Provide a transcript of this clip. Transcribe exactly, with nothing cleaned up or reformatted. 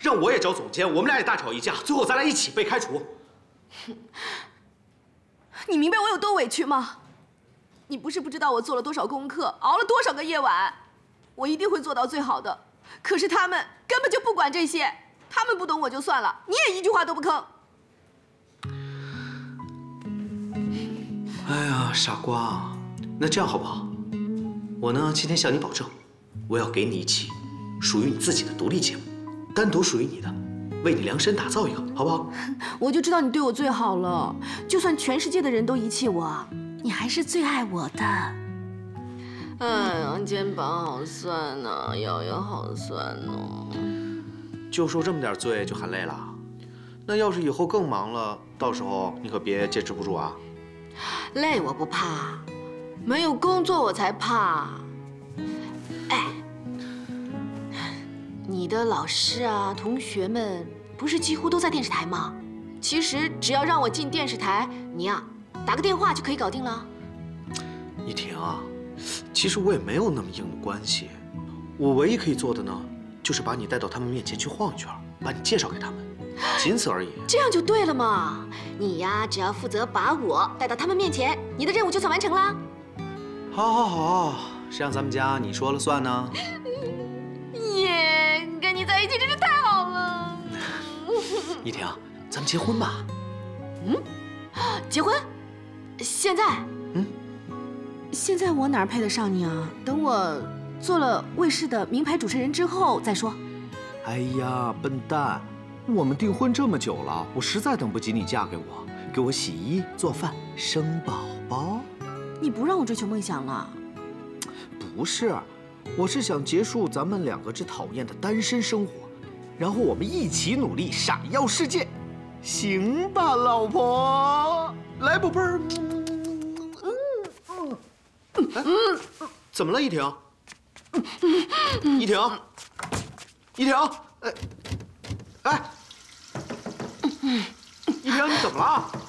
让我也找总监，我们俩也大吵一架，最后咱俩一起被开除。 你明白我有多委屈吗？你不是不知道我做了多少功课，熬了多少个夜晚，我一定会做到最好的。可是他们根本就不管这些，他们不懂我就算了，你也一句话都不吭。 哎呀，傻瓜，那这样好不好？我呢，今天向你保证，我要给你一期属于你自己的独立节目，单独属于你的，为你量身打造一个，好不好？ 我就知道你对我最好了，就算全世界的人都遗弃我，你还是最爱我的。哎呀，肩膀好酸呐，腰也好酸哦。 就受这么点罪就喊累了？那要是以后更忙了，到时候你可别坚持不住啊。 累我不怕，没有工作我才怕。哎，你的老师啊、同学们不是几乎都在电视台吗？其实只要让我进电视台，你呀、啊、打个电话就可以搞定了。 依婷啊，其实我也没有那么硬的关系，我唯一可以做的呢，就是把你带到他们面前去晃一圈，把你介绍给他们，仅此而已。 这样就对了嘛。你呀，只要负责把我带到他们面前，你的任务就算完成啦。 好，好，好，谁让咱们家你说了算呢？ 耶，跟你在一起真是太好了。 依婷，咱们结婚吧。 嗯，结婚？现在？ 嗯， 现在我哪配得上你啊？等我做了卫视的名牌主持人之后再说。 哎呀，笨蛋！我们订婚这么久了，我实在等不及你嫁给我，给我洗衣做饭生宝宝。 你不让我追求梦想了？ 不是，我是想结束咱们两个这讨厌的单身生活，然后我们一起努力闪耀世界，行吧，老婆？来，宝贝儿。嗯嗯嗯，怎么了，依婷？依婷，依婷，哎。哎，依婷，你怎么了？